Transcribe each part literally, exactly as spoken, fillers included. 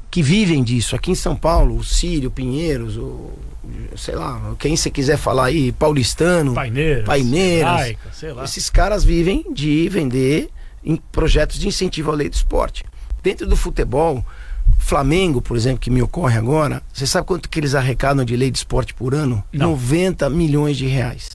que vivem disso. Aqui em São Paulo, o Círio, Pinheiros, o, sei lá, quem você quiser falar aí, paulistano, Paineiras, Paineiras Laica, sei lá. Esses caras vivem de vender em projetos de incentivo à lei do esporte. Dentro do futebol, Flamengo, por exemplo, que me ocorre agora, você sabe quanto que eles arrecadam de lei de esporte por ano? Não. noventa milhões de reais.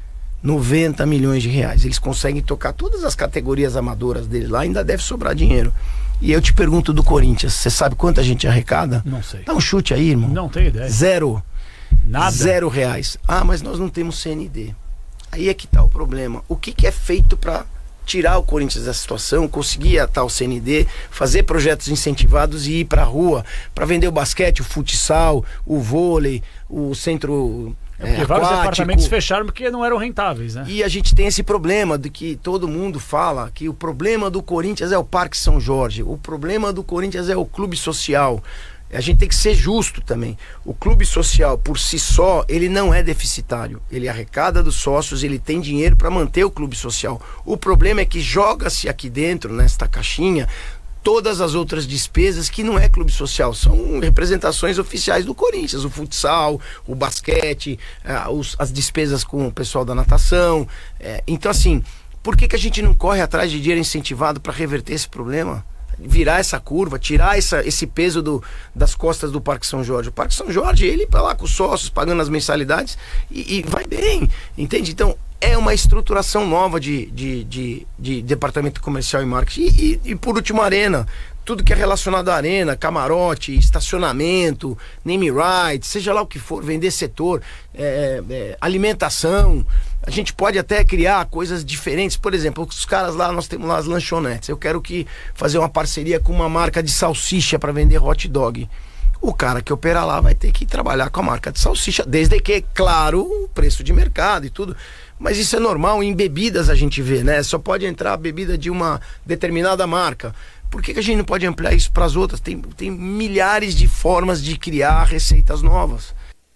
noventa milhões de reais. Eles conseguem tocar todas as categorias amadoras deles lá, ainda deve sobrar dinheiro. E eu te pergunto do Corinthians, você sabe quanta gente arrecada? Não sei. Dá um chute aí, irmão. Não tenho ideia. Zero. Nada. Zero reais. Ah, mas nós não temos C N D. Aí é que tá o problema. O que, que é feito para tirar o Corinthians da situação, conseguir a tal C N D, fazer projetos incentivados e ir pra rua para vender o basquete, o futsal, o vôlei, o centro é porque é, vários aquático. departamentos fecharam porque não eram rentáveis, né? E a gente tem esse problema de que todo mundo fala que o problema do Corinthians é o Parque São Jorge, o problema do Corinthians é o clube social. A gente tem que ser justo também. O clube social, por si só, ele não é deficitário. Ele arrecada dos sócios, ele tem dinheiro para manter o clube social. O problema é que joga-se aqui dentro, nesta caixinha, todas as outras despesas que não é clube social, são representações oficiais do Corinthians, o futsal, o basquete, ah, os, as despesas com o pessoal da natação. É, então, assim, por que, que a gente não corre atrás de dinheiro incentivado para reverter esse problema? Virar essa curva, tirar essa, esse peso do, das costas do Parque São Jorge. O Parque São Jorge, ele para lá com os sócios, pagando as mensalidades e, e vai bem, entende? Então, é uma estruturação nova de, de, de, de departamento comercial e marketing. E, e, e por último, arena. Tudo que é relacionado à arena, camarote, estacionamento, name rights, seja lá o que for, vender setor, é, é, alimentação. A gente pode até criar coisas diferentes. Por exemplo, os caras lá, nós temos lá as lanchonetes. Eu quero que fazer uma parceria com uma marca de salsicha para vender hot dog. O cara que opera lá vai ter que trabalhar com a marca de salsicha, desde que, claro, o preço de mercado e tudo. Mas isso é normal, em bebidas a gente vê, né? Só pode entrar a bebida de uma determinada marca. Por que, que a gente não pode ampliar isso para as outras? Tem, tem milhares de formas de criar receitas novas.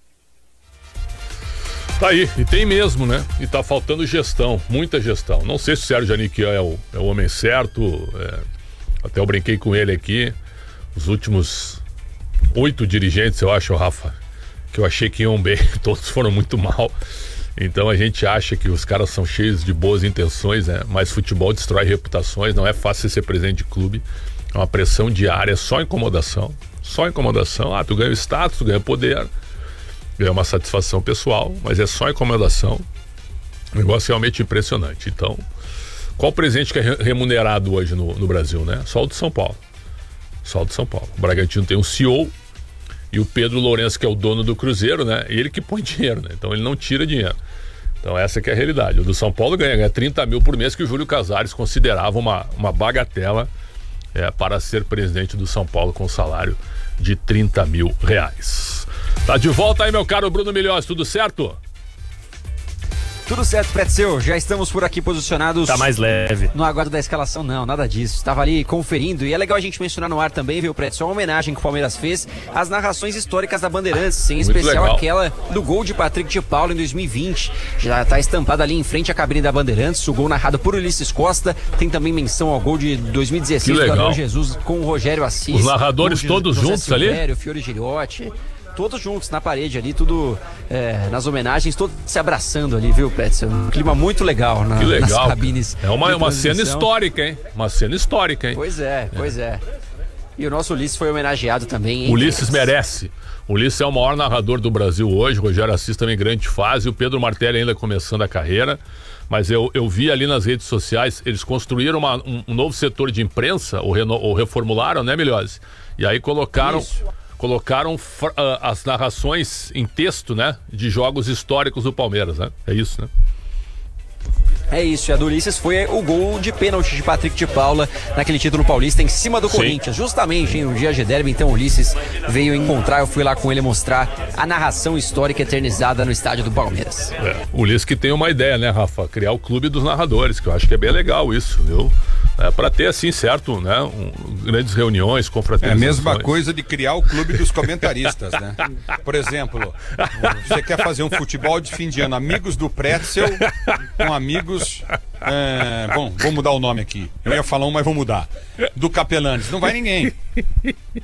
Tá aí, e tem mesmo, né? E tá faltando gestão, muita gestão. Não sei se o Sérgio Janicchia é o, é o homem certo, é, até eu brinquei com ele aqui, os últimos oito dirigentes, eu acho, Rafa, que eu achei que iam bem, todos foram muito mal. Então a gente acha que os caras são cheios de boas intenções, né? Mas futebol destrói reputações, não é fácil ser presidente de clube, é uma pressão diária, só incomodação, só incomodação. Ah, tu ganha status, tu ganha poder, ganha uma satisfação pessoal, mas é só incomodação. Um negócio realmente impressionante. Então, qual presidente que é remunerado hoje no, no Brasil, né? Só o de São Paulo. Só o de São Paulo. O Bragantino tem um C E O e o Pedro Lourenço, que é o dono do Cruzeiro, né? Ele que põe dinheiro, né? Então ele não tira dinheiro. Então essa que é a realidade. O do São Paulo ganha, ganha trinta mil por mês, que o Júlio Casares considerava uma, uma bagatela é, para ser presidente do São Paulo com salário de trinta mil reais. Tá de volta aí, meu caro Bruno Milhões, tudo certo? Tudo certo, Pretzel, já estamos por aqui posicionados. Tá mais leve. No aguardo da escalação, não, nada disso. Estava ali conferindo, e é legal a gente mencionar no ar também, viu, Pretzel, uma homenagem que o Palmeiras fez às narrações históricas da Bandeirantes, em especial legal. Aquela do gol de Patrick de Paula em dois mil e vinte. Já está estampada ali em frente à cabine da Bandeirantes, o gol narrado por Ulisses Costa. Tem também menção ao gol de dois mil e dezesseis do Gabriel Jesus com o Rogério Assis. Os narradores de, todos José juntos Silvério, ali? Fiore Giliotti. Todos juntos na parede ali, tudo é, nas homenagens, todos se abraçando ali, viu, Pretzel? Um clima muito legal, na, Que legal, nas cabines. É uma, de uma cena transmissão. histórica, hein? Uma cena histórica, hein? Pois é, pois é. E o nosso Ulisses foi homenageado também. Hein? Ulisses merece. O Ulisses é o maior narrador do Brasil hoje. Rogério Assis também grande fase. O Pedro Martelli ainda começando a carreira. Mas eu, eu vi ali nas redes sociais, eles construíram uma, um, um novo setor de imprensa, ou, reno, ou reformularam, né, Milhose? E aí colocaram... Isso. Colocaram uh, as narrações em texto, né? De jogos históricos do Palmeiras, né? É isso, né? É isso, e a do Ulisses foi o gol de pênalti de Patrick de Paula naquele título paulista em cima do Sim. Corinthians, justamente em um dia de derby. Então o Ulisses veio encontrar, eu fui lá com ele mostrar a narração histórica eternizada no estádio do Palmeiras. É, o Ulisses que tem uma ideia, né, Rafa? Criar o clube dos narradores, que eu acho que é bem legal isso, viu? É, para ter assim, certo, né? Um, grandes reuniões, É a confraternizações. mesma coisa de criar o clube dos comentaristas, né? Por exemplo, você quer fazer um futebol de fim de ano, amigos do Pretzel com amigos... É, bom, vou mudar o nome aqui. Eu ia falar um, mas vou mudar. Do Capelanes. Não vai ninguém.